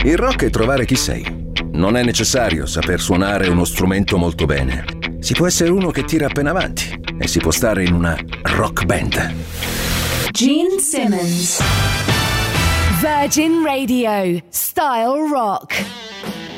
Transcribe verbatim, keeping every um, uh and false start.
Il rock è trovare chi sei. Non è necessario saper suonare uno strumento molto bene. Si può essere uno che tira appena avanti e si può stare in una rock band. Gene Simmons. Virgin Radio. Style Rock.